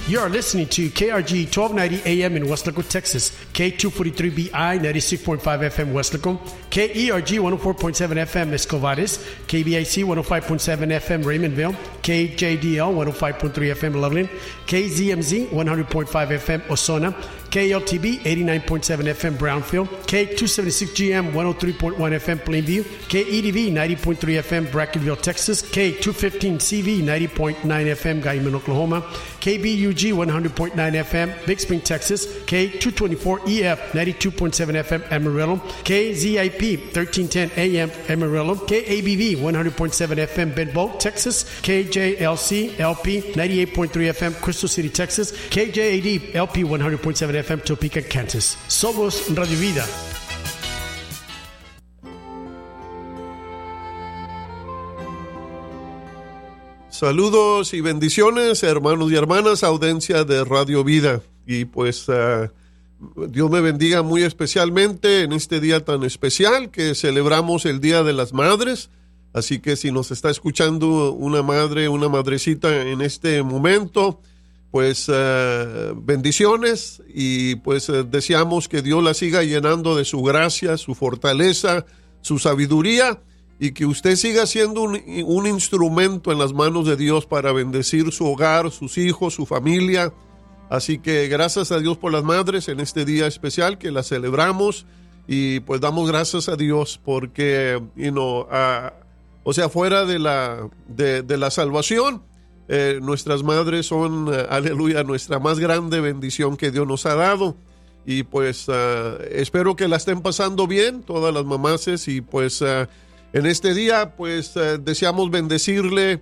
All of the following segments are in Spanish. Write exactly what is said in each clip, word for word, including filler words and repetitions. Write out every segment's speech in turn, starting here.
You are listening to K R G twelve ninety A M in Weslaco, Texas, K two forty-three B I ninety-six point five F M Weslaco, K E R G one oh four point seven F M Escovares, K B I C one oh five point seven F M Raymondville, K J D L one oh five point three F M Loveland, K Z M Z one hundred point five F M Osona, K L T B eighty-nine point seven F M Brownfield, K two seventy-six G M one oh three point one F M Plainview, K E D V ninety point three F M Brackenville, Texas, K two fifteen C V ninety point nine F M Guyman, Oklahoma, K B U G one hundred point nine F M Big Spring, Texas, K two twenty-four E F ninety-two point seven F M Amarillo, K Z I P thirteen ten A M Amarillo, K A B V one hundred point seven F M Benbow, Texas, K J L C L P ninety-eight point three F M Crystal City, Texas, K J A D L P one hundred point seven F M Topeka, Kansas. Somos Radio Vida. Saludos y bendiciones, hermanos y hermanas, audiencia de Radio Vida. Y pues uh, Dios me bendiga muy especialmente en este día tan especial que celebramos el Día de las Madres. Así que si nos está escuchando una madre, una madrecita en este momento, pues uh, bendiciones y pues uh, deseamos que Dios la siga llenando de su gracia, su fortaleza, su sabiduría, y que usted siga siendo un, un instrumento en las manos de Dios para bendecir su hogar, sus hijos, su familia. Así que gracias a Dios por las madres en este día especial que las celebramos, y pues damos gracias a Dios porque, you know, uh, o sea, fuera de la, de, de la salvación, eh, nuestras madres son, uh, aleluya, nuestra más grande bendición que Dios nos ha dado. Y pues uh, espero que la estén pasando bien todas las mamases, y pues uh, en este día, pues, eh, deseamos bendecirle,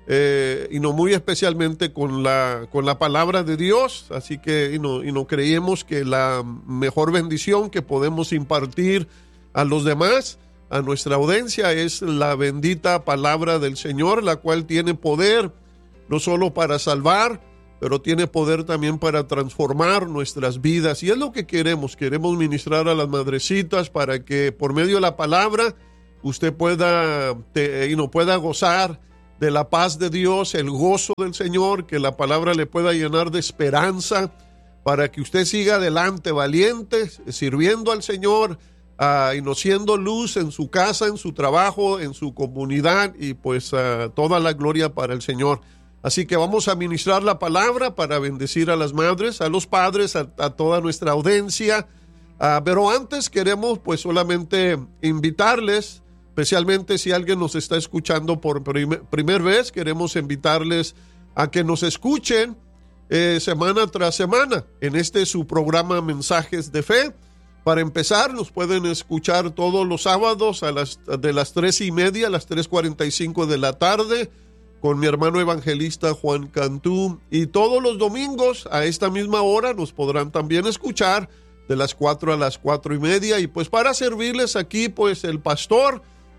eh, y no muy especialmente con la, con la palabra de Dios. Así que, y no, y no creemos que la mejor bendición que podemos impartir a los demás, a nuestra audiencia, es la bendita palabra del Señor, la cual tiene poder no solo para salvar, pero tiene poder también para transformar nuestras vidas. Y es lo que queremos, queremos ministrar a las madrecitas para que por medio de la palabra usted pueda, te, y no pueda gozar de la paz de Dios, el gozo del Señor, que la palabra le pueda llenar de esperanza para que usted siga adelante valiente, sirviendo al Señor, uh, y no siendo luz en su casa, en su trabajo, en su comunidad, y pues uh, toda la gloria para el Señor. Así que vamos a ministrar la palabra para bendecir a las madres, a los padres, a, a toda nuestra audiencia. Uh, pero antes queremos pues solamente invitarles, especialmente si alguien nos está escuchando por primer, primer vez, queremos invitarles a que nos escuchen eh, semana tras semana en este su programa Mensajes de Fe. Para empezar, nos pueden escuchar todos los sábados a las, de las tres y media a las tres cuarenta y cinco de la tarde con mi hermano evangelista Juan Cantú, y todos los domingos a esta misma hora nos podrán también escuchar de las cuatro a las cuatro y media. Y pues para servirles aquí, pues el pastor,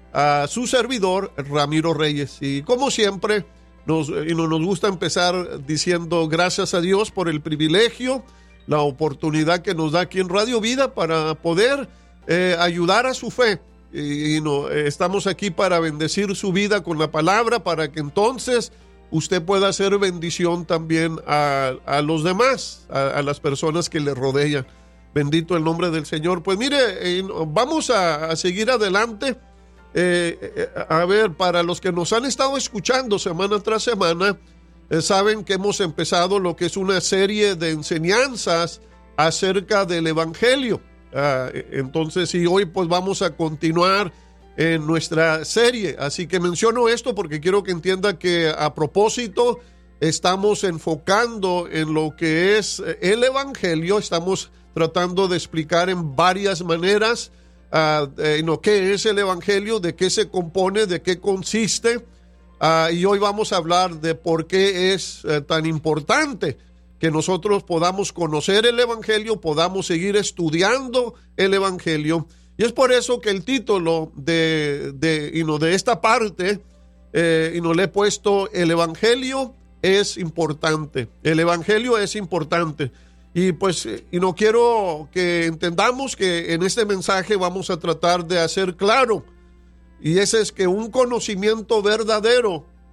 a su servidor Ramiro Reyes. Y como siempre nos, y nos gusta empezar diciendo gracias a Dios por el privilegio, la oportunidad que nos da aquí en Radio Vida para poder eh, ayudar a su fe, y, y no, eh, estamos aquí para bendecir su vida con la palabra, para que entonces usted pueda hacer bendición también a, a los demás, a, a las personas que le rodean. Bendito el nombre del Señor. Pues mire, eh, vamos a, a seguir adelante. Eh, eh, a ver, para los que nos han estado escuchando semana tras semana, eh, saben que hemos empezado lo que es una serie de enseñanzas acerca del Evangelio. Ah, entonces, y hoy pues vamos a continuar en nuestra serie. Así que menciono esto porque quiero que entienda que a propósito estamos enfocando en lo que es el Evangelio. Estamos tratando de explicar en varias maneras Uh, eh, no, qué es el Evangelio, de qué se compone, de qué consiste, uh, y hoy vamos a hablar de por qué es uh, tan importante que nosotros podamos conocer el Evangelio, podamos seguir estudiando el Evangelio. Y es por eso que el título de, de, y no, de esta parte, eh, y no le he puesto el Evangelio es importante. El Evangelio es importante. Y pues, y no quiero que entendamos que en este mensaje vamos a tratar de hacer claro, y ese es que un conocimiento verdadero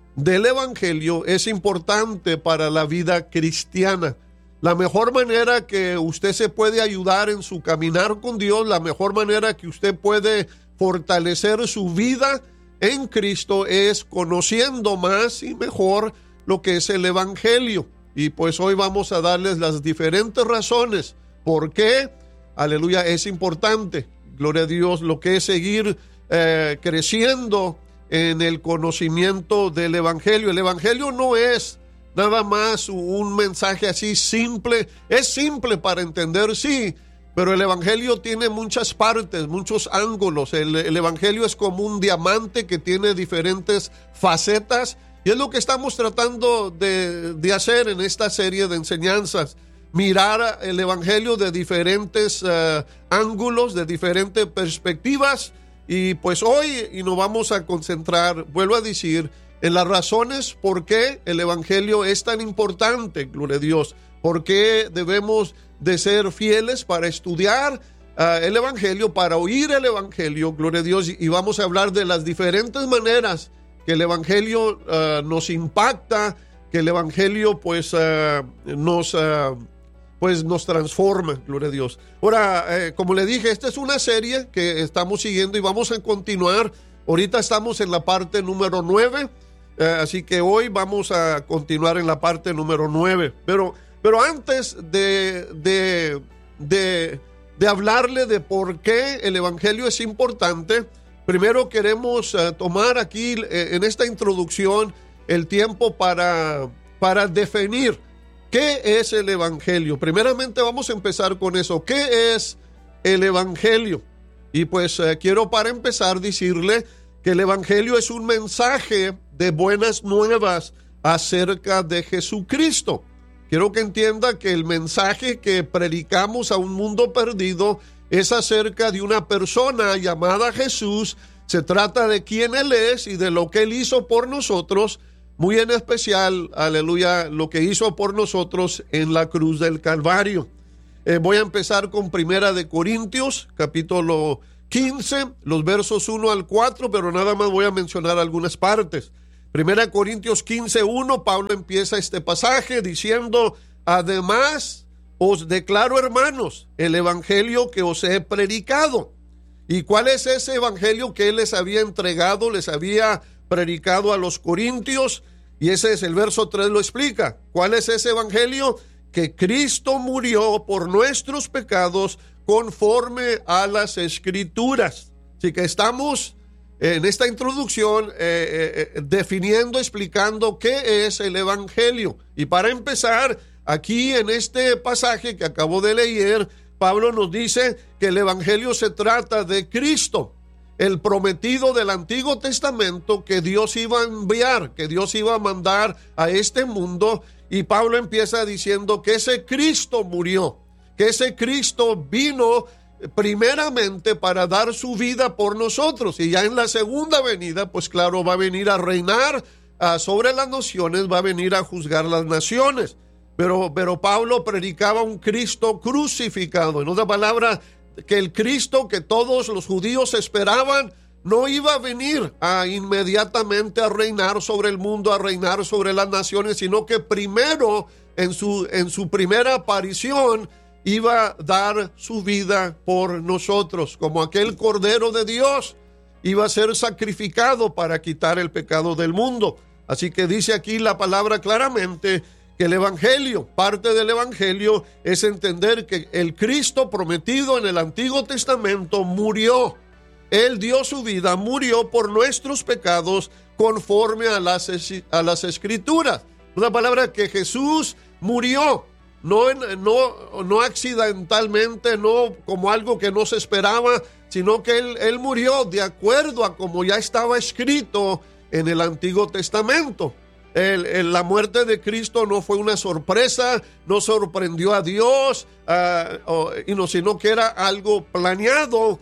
del Evangelio es importante para la vida cristiana. La mejor manera que usted se puede ayudar en su caminar con Dios, la mejor manera que usted puede fortalecer su vida en Cristo es conociendo más y mejor lo que es el Evangelio. Y pues hoy vamos a darles las diferentes razones por qué, aleluya, es importante, gloria a Dios, lo que es seguir eh, creciendo en el conocimiento del Evangelio. El Evangelio no es nada más un mensaje así simple. Es simple para entender, sí, pero el Evangelio tiene muchas partes, muchos ángulos. El, el Evangelio es como un diamante que tiene diferentes facetas, y es lo que estamos tratando de, de hacer en esta serie de enseñanzas. Mirar el Evangelio de diferentes uh, ángulos, de diferentes perspectivas. Y pues hoy y nos vamos a concentrar, vuelvo a decir, en las razones por qué el Evangelio es tan importante, gloria a Dios. Por qué debemos de ser fieles para estudiar uh, el Evangelio, para oír el Evangelio, gloria a Dios. Y, y vamos a hablar de las diferentes maneras que el Evangelio uh, nos impacta, que el Evangelio pues uh, nos... Uh, pues nos transforma, gloria a Dios. Ahora, eh, como le dije, esta es una serie que estamos siguiendo y vamos a continuar. Ahorita estamos en la parte número nueve, eh, así que hoy vamos a continuar en la parte número nueve. Pero, pero antes de, de, de, de hablarle de por qué el Evangelio es importante, primero queremos uh, tomar aquí eh, en esta introducción el tiempo para, para definir ¿qué es el Evangelio? Primeramente vamos a empezar con eso. ¿Qué es el Evangelio? Y pues eh, quiero para empezar decirle que el Evangelio es un mensaje de buenas nuevas acerca de Jesucristo. Quiero que entienda que el mensaje que predicamos a un mundo perdido es acerca de una persona llamada Jesús. Se trata de quién Él es y de lo que Él hizo por nosotros. Muy en especial, aleluya, lo que hizo por nosotros en la cruz del Calvario. Eh, voy a empezar con Primera de Corintios, capítulo quince, los versos uno al cuatro, pero nada más voy a mencionar algunas partes. Primera de Corintios quince, uno, Pablo empieza este pasaje diciendo: además os declaro, hermanos, el evangelio que os he predicado. ¿Y cuál es ese evangelio que él les había entregado, les había predicado a los corintios? Y ese es el verso tres, lo explica. ¿Cuál es ese evangelio? Que Cristo murió por nuestros pecados conforme a las Escrituras. Así que estamos en esta introducción eh, eh, definiendo, explicando qué es el evangelio. Y para empezar, aquí en este pasaje que acabo de leer, Pablo nos dice que el evangelio se trata de Cristo, el prometido del Antiguo Testamento, que Dios iba a enviar, que Dios iba a mandar a este mundo. Y Pablo empieza diciendo que ese Cristo murió, que ese Cristo vino primeramente para dar su vida por nosotros, y ya en la segunda venida, pues claro, va a venir a reinar uh, sobre las naciones, va a venir a juzgar las naciones. Pero, pero Pablo predicaba un Cristo crucificado. En otra palabra, que el Cristo que todos los judíos esperaban no iba a venir a inmediatamente a reinar sobre el mundo, a reinar sobre las naciones, sino que primero en su, en su primera aparición iba a dar su vida por nosotros, como aquel Cordero de Dios iba a ser sacrificado para quitar el pecado del mundo. Así que dice aquí la palabra claramente que el evangelio, parte del evangelio es entender que el Cristo prometido en el Antiguo Testamento murió. Él dio su vida, murió por nuestros pecados conforme a las, a las Escrituras. Una palabra que Jesús murió, no, no, no accidentalmente, no como algo que no se esperaba, sino que él, él murió de acuerdo a como ya estaba escrito en el Antiguo Testamento. El, el, la muerte de Cristo no fue una sorpresa, no sorprendió a Dios, uh, oh, y no, sino que era algo planeado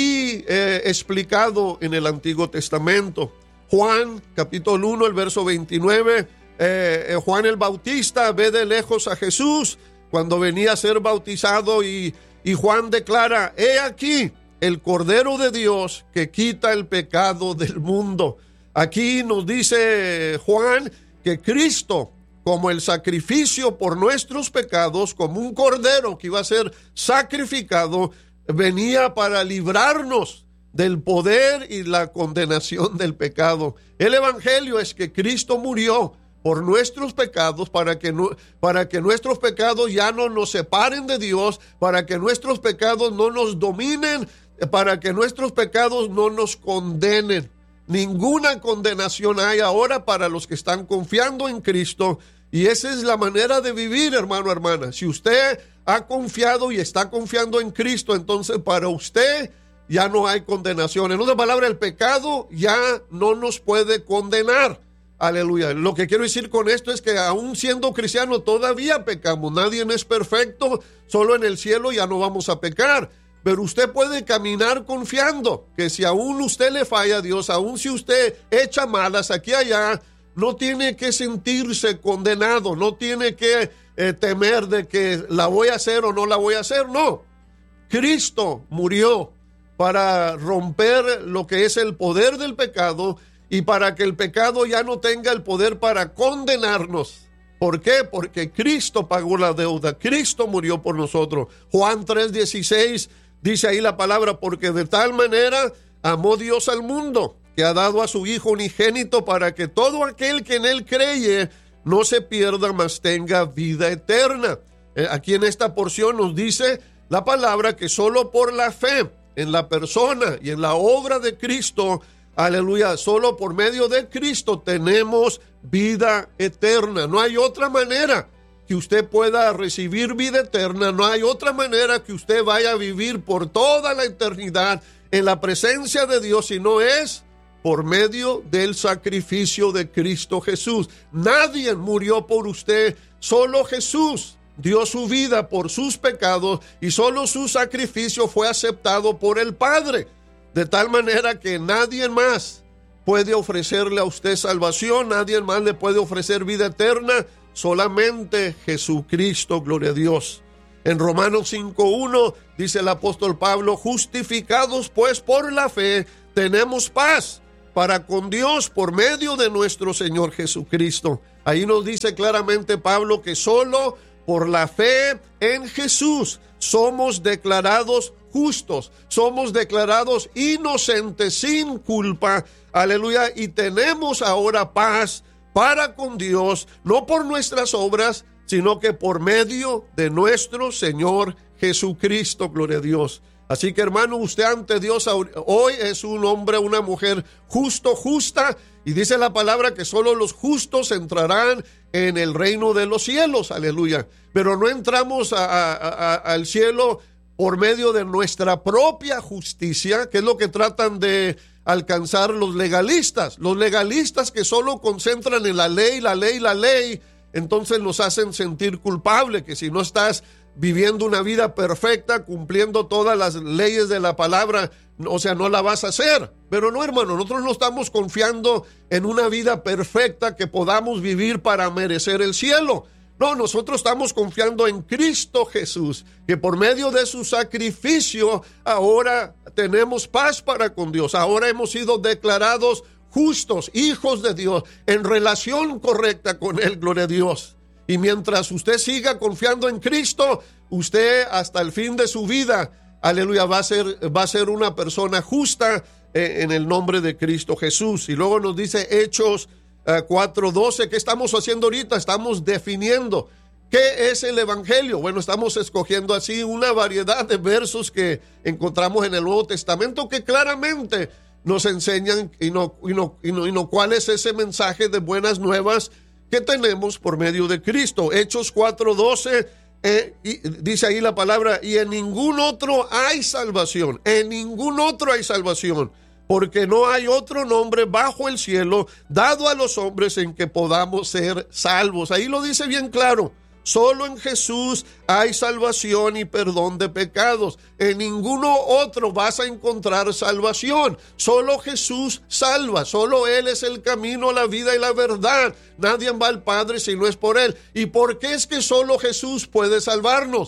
y eh, explicado en el Antiguo Testamento. Juan, capítulo uno, el verso veintinueve, eh, eh, Juan el Bautista ve de lejos a Jesús cuando venía a ser bautizado, y, y Juan declara: he aquí el Cordero de Dios que quita el pecado del mundo. Aquí nos dice Juan que Cristo, como el sacrificio por nuestros pecados, como un cordero que iba a ser sacrificado, venía para librarnos del poder y la condenación del pecado. El evangelio es que Cristo murió por nuestros pecados para que, no, para que nuestros pecados ya no nos separen de Dios, para que nuestros pecados no nos dominen, para que nuestros pecados no nos condenen. Ninguna condenación hay ahora para los que están confiando en Cristo, y esa es la manera de vivir, hermano, hermana. Si usted ha confiado y está confiando en Cristo, entonces para usted ya no hay condenación. En otras palabras, el pecado ya no nos puede condenar. Aleluya. Lo que quiero decir con esto es que aún siendo cristiano todavía pecamos. Nadie es perfecto, solo en el cielo ya no vamos a pecar. Pero usted puede caminar confiando que si aún usted le falla a Dios, aún si usted echa malas aquí y allá, no tiene que sentirse condenado, no tiene que eh, temer de que la voy a hacer o no la voy a hacer. No, Cristo murió para romper lo que es el poder del pecado y para que el pecado ya no tenga el poder para condenarnos. ¿Por qué? Porque Cristo pagó la deuda, Cristo murió por nosotros. Juan tres dieciséis dice ahí la palabra, porque de tal manera amó Dios al mundo, que ha dado a su Hijo unigénito para que todo aquel que en él creye no se pierda, mas tenga vida eterna. Eh, aquí en esta porción nos dice la palabra que solo por la fe en la persona y en la obra de Cristo, aleluya, solo por medio de Cristo tenemos vida eterna. No hay otra manera que usted pueda recibir vida eterna, no hay otra manera que usted vaya a vivir por toda la eternidad en la presencia de Dios, si no es por medio del sacrificio de Cristo Jesús. Nadie murió por usted, solo Jesús dio su vida por sus pecados y solo su sacrificio fue aceptado por el Padre, de tal manera que nadie más puede ofrecerle a usted salvación, nadie más le puede ofrecer vida eterna, solamente Jesucristo, gloria a Dios. En Romanos cinco uno dice el apóstol Pablo, justificados pues por la fe, tenemos paz para con Dios por medio de nuestro Señor Jesucristo. Ahí nos dice claramente Pablo que solo por la fe en Jesús somos declarados justos, somos declarados inocentes, sin culpa, aleluya, y tenemos ahora paz para con Dios, no por nuestras obras, sino que por medio de nuestro Señor Jesucristo, gloria a Dios. Así que, hermano, usted ante Dios hoy es un hombre, una mujer justo, justa, y dice la palabra que solo los justos entrarán en el reino de los cielos, aleluya. Pero no entramos a, a, a, al cielo por medio de nuestra propia justicia, que es lo que tratan de alcanzar los legalistas. Los legalistas que solo concentran en la ley, la ley, la ley, entonces nos hacen sentir culpable, que si no estás viviendo una vida perfecta, cumpliendo todas las leyes de la palabra, o sea, no la vas a hacer. Pero no, hermano, nosotros no estamos confiando en una vida perfecta que podamos vivir para merecer el cielo. No, nosotros estamos confiando en Cristo Jesús, que por medio de su sacrificio ahora tenemos paz para con Dios. Ahora hemos sido declarados justos, hijos de Dios, en relación correcta con Él, gloria a Dios. Y mientras usted siga confiando en Cristo, usted hasta el fin de su vida, aleluya, va a ser, va a ser una persona justa eh, en el nombre de Cristo Jesús. Y luego nos dice Hechos eh, cuatro doce, ¿qué estamos haciendo ahorita? Estamos definiendo qué es el Evangelio. Bueno, estamos escogiendo así una variedad de versos que encontramos en el Nuevo Testamento que claramente nos enseñan y no, y no, y no, y no cuál es ese mensaje de buenas nuevas que tenemos por medio de Cristo. Hechos cuatro doce, eh, dice ahí la palabra, y en ningún otro hay salvación, en ningún otro hay salvación, porque no hay otro nombre bajo el cielo dado a los hombres en que podamos ser salvos. Ahí lo dice bien claro. Solo en Jesús hay salvación y perdón de pecados. En ninguno otro vas a encontrar salvación. Solo Jesús salva. Solo Él es el camino, la vida y la verdad. Nadie va al Padre si no es por Él. ¿Y por qué es que solo Jesús puede salvarnos?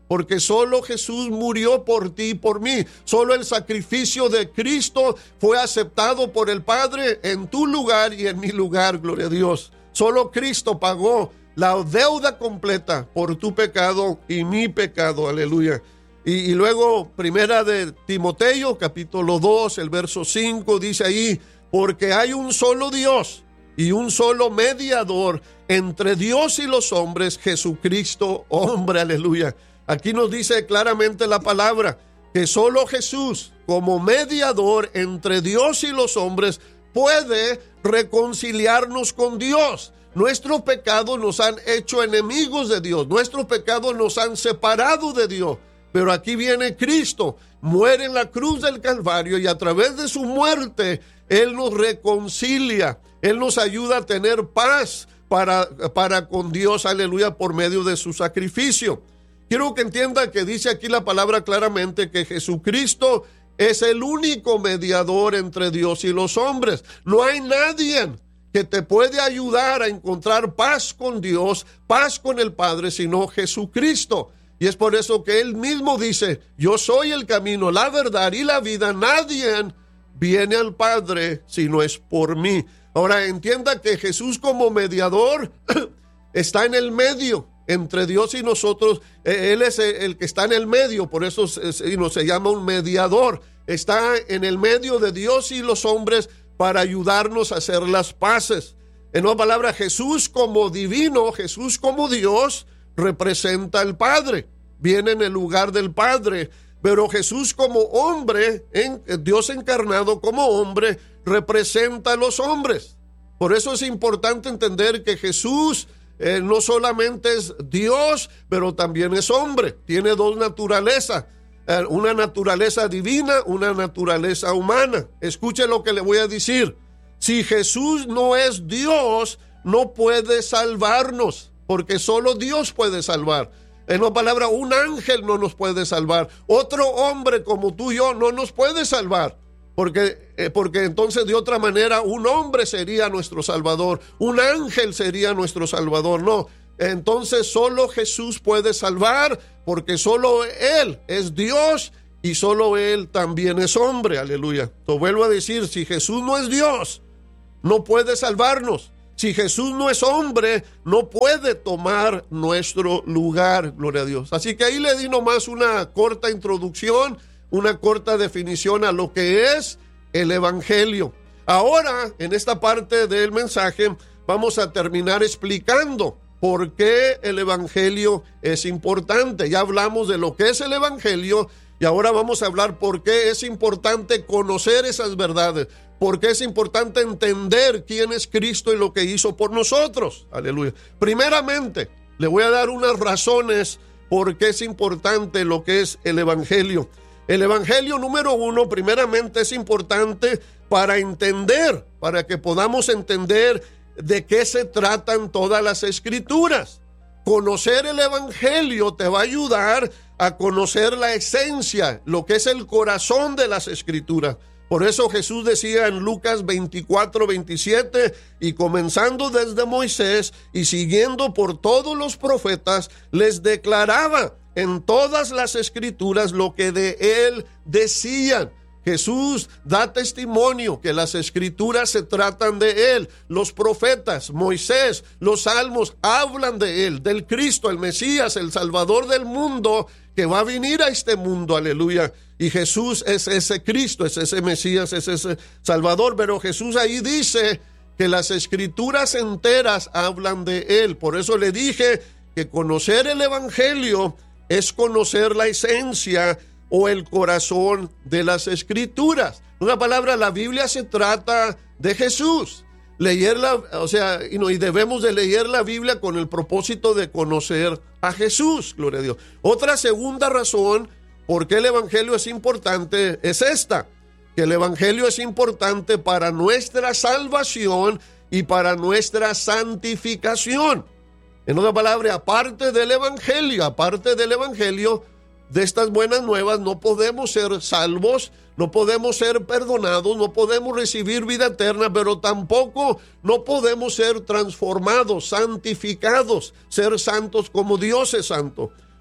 porque solo Jesús murió por ti y por mí. Solo el sacrificio de Cristo fue aceptado por el Padre en tu lugar y en mi lugar, gloria a Dios. Solo Cristo pagó la deuda completa por tu pecado y mi pecado, aleluya. Y, y luego, primera de Timoteo, capítulo dos, el verso cinco, dice ahí, porque hay un solo Dios y un solo mediador entre Dios y los hombres, Jesucristo, hombre, aleluya. Aquí nos dice claramente la palabra, que solo Jesús, como mediador entre Dios y los hombres, puede reconciliarnos con Dios. Nuestros pecados nos han hecho enemigos de Dios, nuestros pecados nos han separado de Dios. Pero aquí viene Cristo, muere en la cruz del Calvario y a través de su muerte, Él nos reconcilia, Él nos ayuda a tener paz para, para con Dios, aleluya, por medio de su sacrificio. Quiero que entienda que dice aquí la palabra claramente que Jesucristo es el único mediador entre Dios y los hombres. No hay nadie que te puede ayudar a encontrar paz con Dios, paz con el Padre, sino Jesucristo. Y es por eso que Él mismo dice, yo soy el camino, la verdad y la vida. Nadie viene al Padre si no es por mí. Ahora entienda que Jesús como mediador está en el medio entre Dios y nosotros. Él es el que está en el medio, por eso se, se llama un mediador. Está en el medio de Dios y los hombres para ayudarnos a hacer las paces. En otra palabra, Jesús como divino, Jesús como Dios, representa al Padre, viene en el lugar del Padre, pero Jesús como hombre, en, Dios encarnado como hombre, representa a los hombres. Por eso es importante entender que Jesús eh, no solamente es Dios, pero también es hombre, tiene dos naturalezas, eh, una naturaleza divina, una naturaleza humana. Escuche lo que le voy a decir. Si Jesús no es Dios, no puede salvarnos, porque solo Dios puede salvar. En una palabra, un ángel no nos puede salvar. Otro hombre como tú y yo no nos puede salvar. Porque, eh, porque entonces de otra manera un hombre sería nuestro salvador. Un ángel sería nuestro salvador. No, entonces solo Jesús puede salvar, porque solo Él es Dios y solo Él también es hombre. Aleluya. Te vuelvo a decir, si Jesús no es Dios, no puede salvarnos. Si Jesús no es hombre, no puede tomar nuestro lugar, gloria a Dios. Así que ahí le di nomás una corta introducción, una corta definición a lo que es el Evangelio. Ahora, en esta parte del mensaje, vamos a terminar explicando por qué el Evangelio es importante. Ya hablamos de lo que es el Evangelio y ahora vamos a hablar por qué es importante conocer esas verdades. Porque es importante entender quién es Cristo y lo que hizo por nosotros. Aleluya. Primeramente, le voy a dar unas razones por qué es importante lo que es el Evangelio. El Evangelio número uno, primeramente, es importante para entender, para que podamos entender de qué se tratan todas las Escrituras. Conocer el Evangelio te va a ayudar a conocer la esencia, lo que es el corazón de las Escrituras. Por eso Jesús decía en Lucas veinticuatro, veintisiete, y comenzando desde Moisés y siguiendo por todos los profetas, les declaraba en todas las Escrituras lo que de él decían. Jesús da testimonio que las Escrituras se tratan de él. Los profetas, Moisés, los salmos hablan de él, del Cristo, el Mesías, el Salvador del mundo, que va a venir a este mundo, aleluya. Y Jesús es ese Cristo, es ese Mesías, es ese Salvador. Pero Jesús ahí dice que las Escrituras enteras hablan de él. Por eso le dije que conocer el Evangelio es conocer la esencia o el corazón de las Escrituras. En una palabra, la Biblia se trata de Jesús. Leerla, o sea, y, no, y debemos de leer la Biblia con el propósito de conocer a Jesús, gloria a Dios. Otra segunda razón por qué el Evangelio es importante es esta, que el Evangelio es importante para nuestra salvación y para nuestra santificación. En otra palabra, aparte del Evangelio, aparte del Evangelio, de estas buenas nuevas, no podemos ser salvos, no podemos ser perdonados, no podemos recibir vida eterna, pero tampoco no podemos ser transformados, santificados, ser santos como Dios es santo.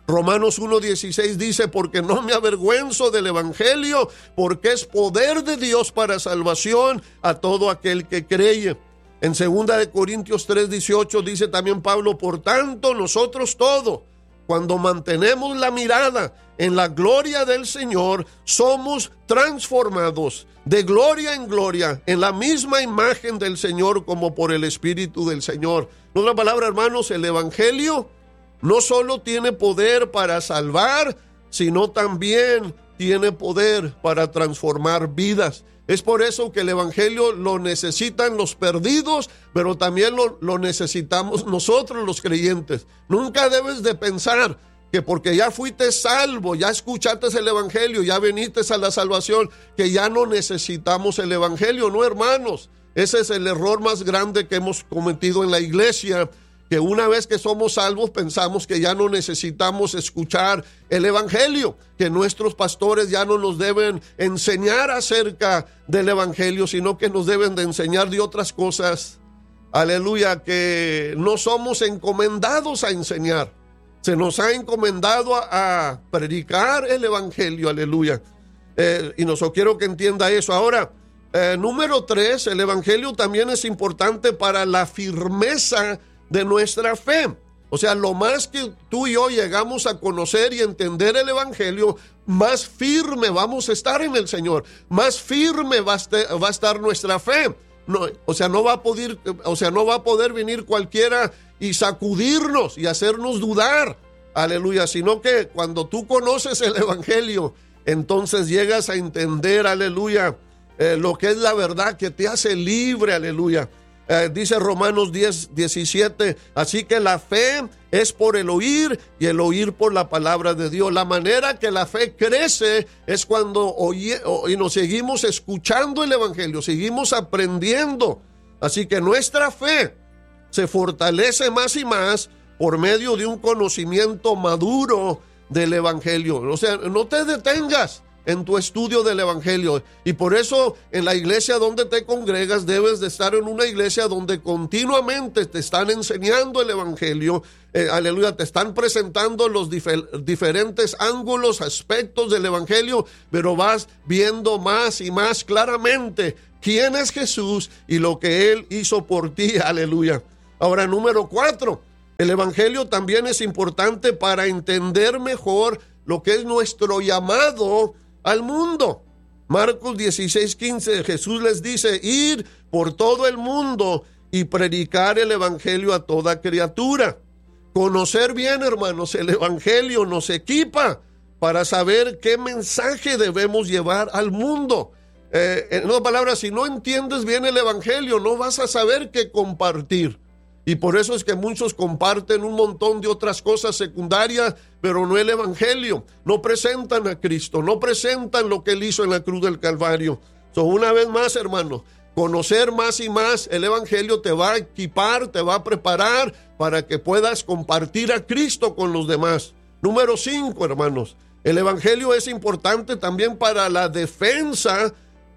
Romanos uno dieciséis dice, porque no me avergüenzo del evangelio, porque es poder de Dios para salvación a todo aquel que cree. En segunda de Corintios tres dieciocho dice también Pablo, por tanto nosotros todos, cuando mantenemos la mirada en la gloria del Señor, somos transformados de gloria en gloria en la misma imagen del Señor como por el Espíritu del Señor. En otra palabra, hermanos, el evangelio no solo tiene poder para salvar, sino también tiene poder para transformar vidas. Es por eso que el evangelio lo necesitan los perdidos, pero también lo, lo necesitamos nosotros los creyentes. Nunca debes de pensar que porque ya fuiste salvo, ya escuchaste el evangelio, ya viniste a la salvación, que ya no necesitamos el evangelio. No, hermanos, ese es el error más grande que hemos cometido en la iglesia, que una vez que somos salvos pensamos que ya no necesitamos escuchar el evangelio, que nuestros pastores ya no nos deben enseñar acerca del evangelio, sino que nos deben de enseñar de otras cosas, aleluya, que no somos encomendados a enseñar. Se nos ha encomendado a, a predicar el evangelio, aleluya, eh, y no quiero que entienda eso. Ahora, eh, número tres, el evangelio también es importante para la firmeza de nuestra fe. O sea, lo más que tú y yo llegamos a conocer y entender el evangelio, más firme vamos a estar en el Señor, más firme va a estar, va a estar nuestra fe. No, o sea, no va a poder, o sea, no va a poder venir cualquiera y sacudirnos y hacernos dudar, aleluya, sino que cuando tú conoces el evangelio, entonces llegas a entender, aleluya, eh, lo que es la verdad que te hace libre, aleluya. Eh, dice Romanos diez, diecisiete, así que la fe es por el oír y el oír por la palabra de Dios. La manera que la fe crece es cuando oye, o, y nos seguimos escuchando el evangelio, seguimos aprendiendo. Así que nuestra fe se fortalece más y más por medio de un conocimiento maduro del evangelio. O sea, no te detengas en tu estudio del evangelio, y por eso en la iglesia donde te congregas debes de estar en una iglesia donde continuamente te están enseñando el evangelio, eh, aleluya, te están presentando los difer- diferentes ángulos, aspectos del evangelio, pero vas viendo más y más claramente quién es Jesús y lo que Él hizo por ti, aleluya. Ahora, número cuatro, el evangelio también es importante para entender mejor lo que es nuestro llamado al mundo. Marcos dieciséis quince, Jesús les dice, ir por todo el mundo y predicar el evangelio a toda criatura. Conocer bien, hermanos, el evangelio nos equipa para saber qué mensaje debemos llevar al mundo. Eh, en otras palabras, si no entiendes bien el evangelio, no vas a saber qué compartir. Y por eso es que muchos comparten un montón de otras cosas secundarias, pero no el evangelio. No presentan a Cristo, no presentan lo que Él hizo en la cruz del Calvario. So, una vez más, hermano, conocer más y más el evangelio te va a equipar, te va a preparar para que puedas compartir a Cristo con los demás. Número cinco, hermanos, el evangelio es importante también para la defensa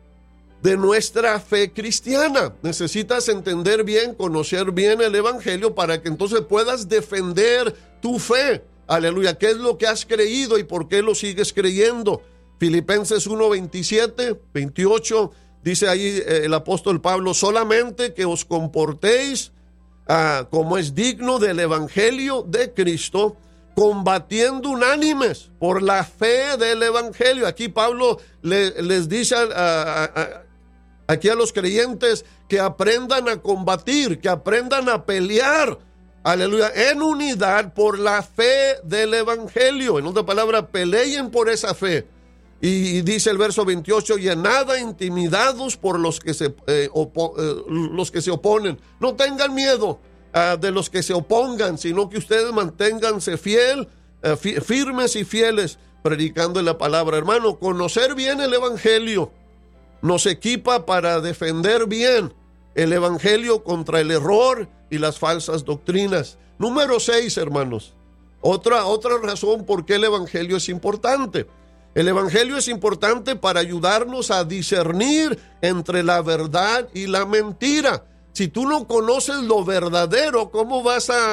de nuestra fe cristiana. Necesitas entender bien, conocer bien el evangelio para que entonces puedas defender tu fe. Aleluya, ¿qué es lo que has creído y por qué lo sigues creyendo? Filipenses uno veintisiete, veintiocho, dice ahí eh, el apóstol Pablo, solamente que os comportéis ah, como es digno del evangelio de Cristo, combatiendo unánimes por la fe del evangelio. Aquí Pablo le, les dice a, a, a aquí a los creyentes que aprendan a combatir, que aprendan a pelear, aleluya, en unidad por la fe del evangelio. En otra palabra, peleen por esa fe. Y, y dice el verso veintiocho, y en nada intimidados por los que se, eh, opo, eh, los que se oponen. No tengan miedo uh, de los que se opongan, sino que ustedes manténganse fiel, uh, fi, firmes y fieles, predicando la palabra. Hermano, conocer bien el evangelio nos equipa para defender bien el evangelio contra el error y las falsas doctrinas. Número seis, hermanos, otra, otra razón por qué el evangelio es importante. El evangelio es importante para ayudarnos a discernir entre la verdad y la mentira. Si tú no conoces lo verdadero, ¿cómo vas a,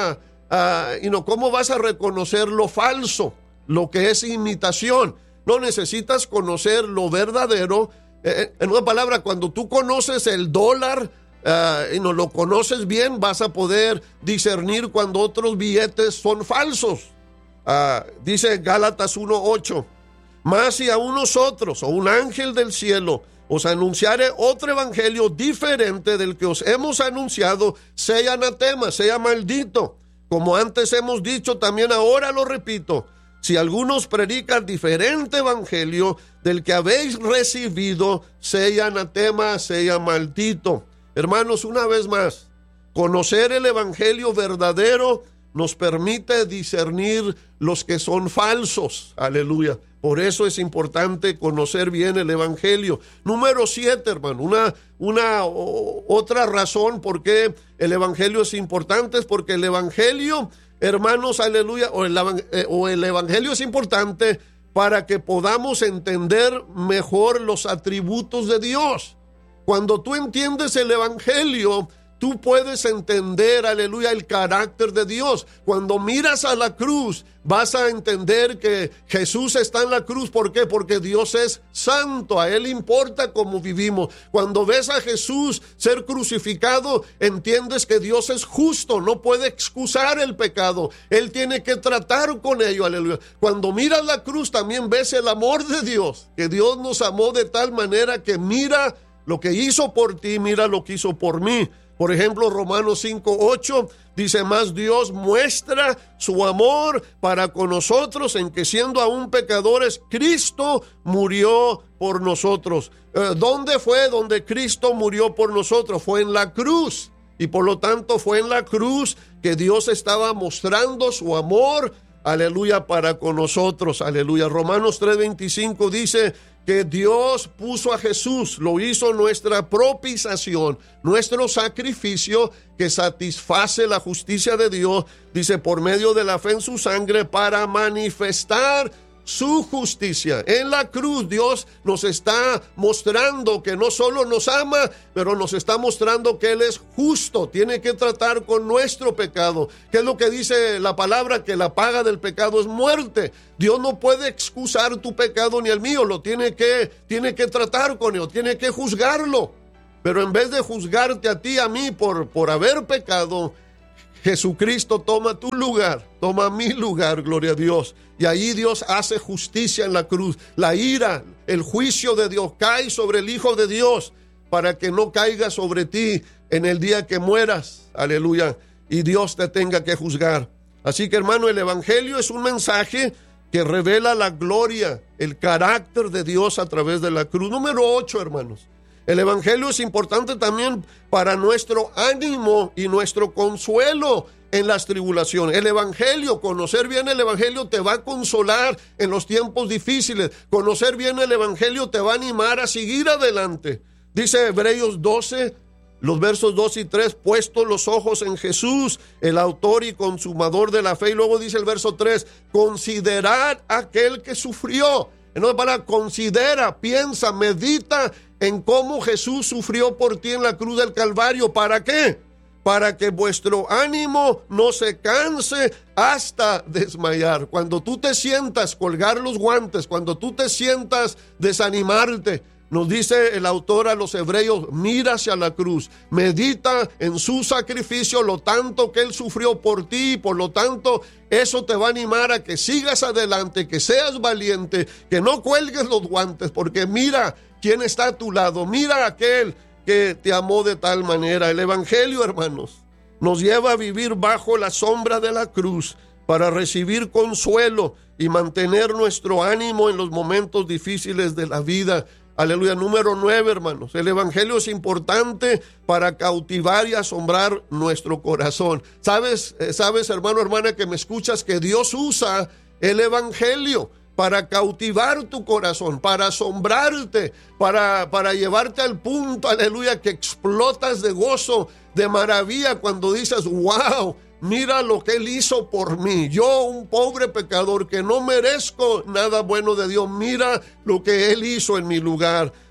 uh, you know, ¿cómo vas a reconocer lo falso, lo que es imitación? No, necesitas conocer lo verdadero. Eh, en una palabra, cuando tú conoces el dólar uh, y no lo conoces bien, vas a poder discernir cuando otros billetes son falsos. Uh, dice Gálatas uno ocho, mas si a nosotros o un ángel del cielo os anunciare otro evangelio diferente del que os hemos anunciado, sea anatema, sea maldito. Como antes hemos dicho, también ahora lo repito, si algunos predican diferente evangelio del que habéis recibido, sea anatema, sea maldito. Hermanos, una vez más, conocer el evangelio verdadero nos permite discernir los que son falsos. Aleluya. Por eso es importante conocer bien el evangelio. Número siete, hermano, una, una o, otra razón por qué el evangelio es importante es porque el evangelio, hermanos, aleluya, o el, eh, o el evangelio es importante para que podamos entender mejor los atributos de Dios. Cuando tú entiendes el evangelio, tú puedes entender, aleluya, el carácter de Dios. Cuando miras a la cruz, vas a entender que Jesús está en la cruz. ¿Por qué? Porque Dios es santo. A Él importa cómo vivimos. Cuando ves a Jesús ser crucificado, entiendes que Dios es justo. No puede excusar el pecado. Él tiene que tratar con ello, aleluya. Cuando miras la cruz, también ves el amor de Dios. Que Dios nos amó de tal manera que mira lo que hizo por ti, mira lo que hizo por mí. Por ejemplo, Romanos cinco ocho dice, más Dios muestra su amor para con nosotros en que siendo aún pecadores, Cristo murió por nosotros. Eh, ¿Dónde fue donde Cristo murió por nosotros? Fue en la cruz. Y por lo tanto fue en la cruz que Dios estaba mostrando su amor, aleluya, para con nosotros, aleluya. Romanos tres veinticinco dice que Dios puso a Jesús, lo hizo nuestra propiciación, nuestro sacrificio que satisface la justicia de Dios, dice, por medio de la fe en su sangre para manifestar su justicia. En la cruz Dios nos está mostrando que no solo nos ama, pero nos está mostrando que Él es justo, tiene que tratar con nuestro pecado. ¿Qué es lo que dice la palabra? Que la paga del pecado es muerte. Dios no puede excusar tu pecado ni el mío, lo tiene que, tiene que tratar con él, tiene que juzgarlo. Pero en vez de juzgarte a ti, a mí por, por haber pecado, Jesucristo toma tu lugar, toma mi lugar, gloria a Dios. Y ahí Dios hace justicia en la cruz. La ira, el juicio de Dios cae sobre el Hijo de Dios para que no caiga sobre ti en el día que mueras. Aleluya. Y Dios te tenga que juzgar. Así que, hermano, el evangelio es un mensaje que revela la gloria, el carácter de Dios a través de la cruz. Número ocho, hermanos. El evangelio es importante también para nuestro ánimo y nuestro consuelo en las tribulaciones. El evangelio, conocer bien el evangelio te va a consolar en los tiempos difíciles. Conocer bien el evangelio te va a animar a seguir adelante. Dice Hebreos doce, los versos dos y tres, puestos los ojos en Jesús, el autor y consumador de la fe. Y luego dice el verso tres, considerad aquel que sufrió. En otra palabra, considera, piensa, medita en cómo Jesús sufrió por ti en la cruz del Calvario. ¿Para qué? Para que vuestro ánimo no se canse hasta desmayar. Cuando tú te sientas colgar los guantes, cuando tú te sientas desanimarte, nos dice el autor a los hebreos, mira hacia la cruz, medita en su sacrificio, lo tanto que Él sufrió por ti, por lo tanto, eso te va a animar a que sigas adelante, que seas valiente, que no cuelgues los guantes, porque mira quién está a tu lado, mira a aquel que te amó de tal manera. El evangelio, hermanos, nos lleva a vivir bajo la sombra de la cruz para recibir consuelo y mantener nuestro ánimo en los momentos difíciles de la vida. Aleluya. Número nueve, hermanos. El evangelio es importante para cautivar y asombrar nuestro corazón. ¿Sabes, sabes, hermano, hermana, que me escuchas, que Dios usa el evangelio para cautivar tu corazón, para asombrarte, para, para llevarte al punto, aleluya, que explotas de gozo, de maravilla cuando dices, wow, mira lo que Él hizo por mí. Yo, un pobre pecador que no merezco nada bueno de Dios, mira lo que Él hizo en mi lugar.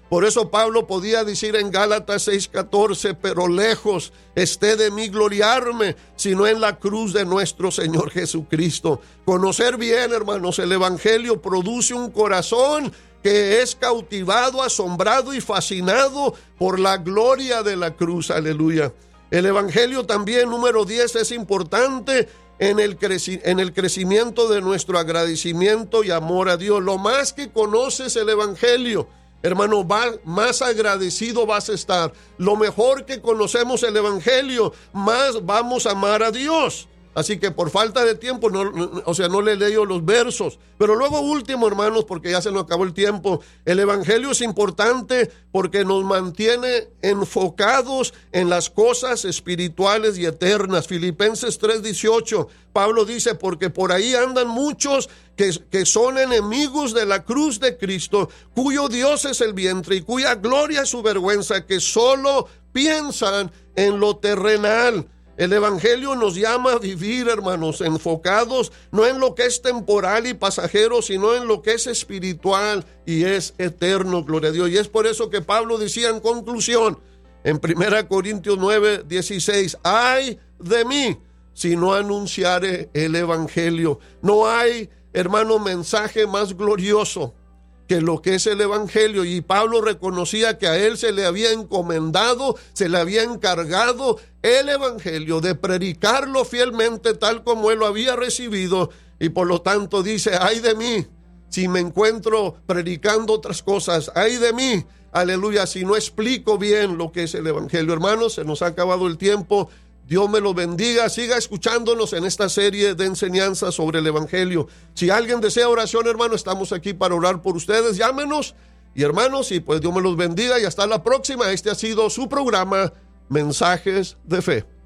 Por eso Pablo podía decir en Gálatas seis catorce, pero lejos esté de mí gloriarme, sino en la cruz de nuestro Señor Jesucristo. Conocer bien, hermanos, el evangelio produce un corazón que es cautivado, asombrado y fascinado por la gloria de la cruz. Aleluya. El evangelio también, número diez, es importante en el, creci- en el crecimiento de nuestro agradecimiento y amor a Dios. Lo más que conoces el evangelio, hermano, va, más agradecido vas a estar. Lo mejor que conocemos el evangelio, más vamos a amar a Dios. Así que por falta de tiempo, no, no, o sea, no le leo los versos. Pero luego último, hermanos, porque ya se nos acabó el tiempo, el evangelio es importante porque nos mantiene enfocados en las cosas espirituales y eternas. Filipenses tres dieciocho, Pablo dice, porque por ahí andan muchos que, que son enemigos de la cruz de Cristo, cuyo Dios es el vientre y cuya gloria es su vergüenza, que solo piensan en lo terrenal. El evangelio nos llama a vivir, hermanos, enfocados no en lo que es temporal y pasajero, sino en lo que es espiritual y es eterno, gloria a Dios. Y es por eso que Pablo decía en conclusión, en primera Corintios nueve dieciséis, ay de mí si no anunciare el evangelio. No hay, hermano, mensaje más glorioso que lo que es el evangelio. Y Pablo reconocía que a él se le había encomendado, se le había encargado el evangelio, de predicarlo fielmente tal como él lo había recibido, y por lo tanto dice, ay de mí si me encuentro predicando otras cosas, ay de mí, aleluya, si no explico bien lo que es el evangelio. Hermanos, se nos ha acabado el tiempo. Dios me lo bendiga. Siga escuchándonos en esta serie de enseñanzas sobre el evangelio. Si alguien desea oración, hermano, estamos aquí para orar por ustedes. Llámenos. Y hermanos, y pues Dios me los bendiga y hasta la próxima. Este ha sido su programa, Mensajes de Fe.